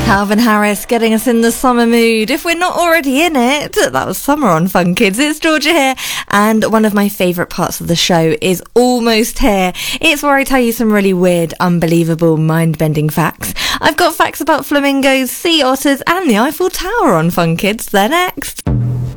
Calvin Harris getting us in the summer mood. If we're not already in it, that was Summer on Fun Kids. It's Georgia here, and one of my favourite parts of the show is almost here. It's where I tell you some really weird, unbelievable, mind-bending facts. I've got facts about flamingos, sea otters, and the Eiffel Tower on Fun Kids. They're next.